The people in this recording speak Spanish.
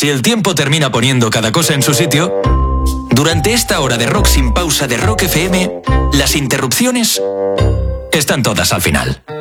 si el tiempo termina poniendo cada cosa en su sitio, durante esta hora de rock sin pausa de Rock FM, las interrupciones están todas al final.